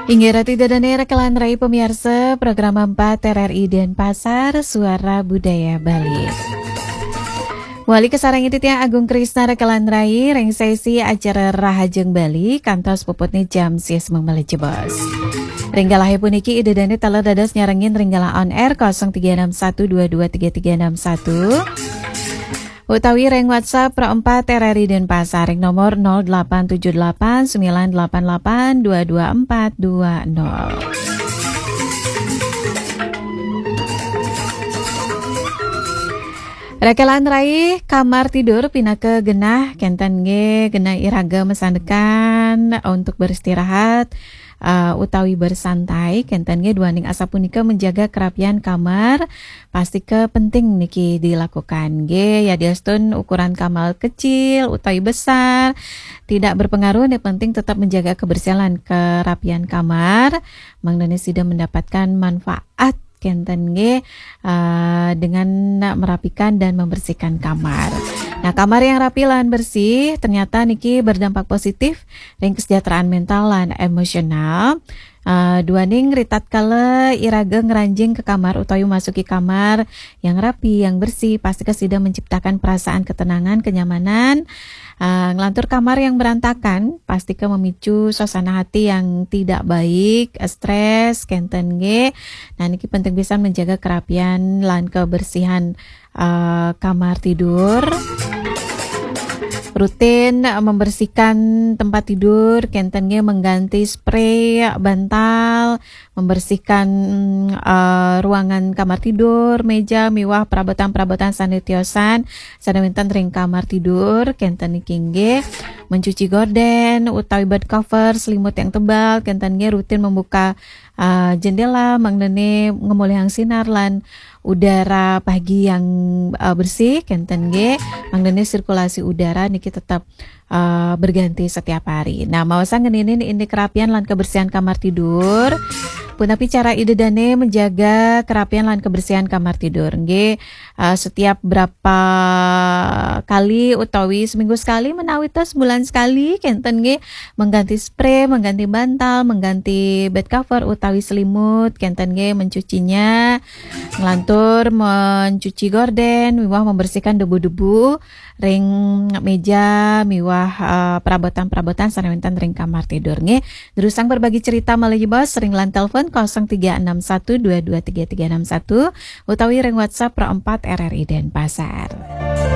Ingira tidak dan rekalan rai pemirsa program 4 RRI Denpasar Suara Budaya Bali. Wali Kesarang itu tiang Agung Krisna rekalan rai reng sesi acara Rahajeng Bali kantos puputnya jam sis mengbalik jebos. Ringgalah puniki ide dani talo dadas nyarengin ringgalah on air 0361223361. Utawi reng WhatsApp Pro 4 RRI Denpasar ring nomor 087898822420. Rekalan rai kamar tidur pinake genah kenten ge genah iraga mesandekan untuk beristirahat utawi bersantai kenten ge duaning asa punika menjaga kerapian kamar pasti ke penting niki dilakukan ge ya diastun ukuran kamar kecil utawi besar tidak berpengaruh, yang penting tetap menjaga kebersihan kerapian kamar mangdane sida mendapatkan manfaat kenten ge dengan merapikan dan membersihkan kamar. Nah, kamar yang rapi lan bersih ternyata niki berdampak positif ring kesejahteraan mental lan emosional. Duaning ritat kala iraga ngeranjing ke kamar utawi masuki kamar yang rapi, yang bersih, pasti kesida menciptakan perasaan ketenangan, kenyamanan. Ngelantur kamar yang berantakan pasti ke memicu suasana hati yang tidak baik, stres, kenten ge. Nah, niki penting bisa menjaga kerapian lan kebersihan kamar tidur. Rutin membersihkan tempat tidur, kentennya mengganti spray, bantal, membersihkan ruangan kamar tidur, meja, miwah, perabotan-perabotan sanitiosan, sadaminten ring kamar tidur, kenten kingge, mencuci gorden, utawi bed cover, selimut yang tebal, kentennya rutin membuka jendela, mangdene ngemulihang sinar lan udara pagi yang bersih kenten ge mangdene sirkulasi udara niki tetap berganti setiap hari. Nah, mau sangenin ini kerapian lan kebersihan kamar tidur. Punapi cara ide dane menjaga kerapian lan kebersihan kamar tidur. Nggih, setiap berapa kali utawi seminggu sekali menawi tos sebulan sekali kenten nggih mengganti spray, mengganti bantal, mengganti bed cover utawi selimut, kenten nggih mencucinya, ngelantur mencuci gorden, miwah membersihkan debu-debu ring meja, miwah perabotan-perabotan sanaminten ring kamar tidur nggih. Terusang berbagi cerita melalui bos ring lan telepon 0361223361 utawi ring WhatsApp Pro 4 RRI Denpasar.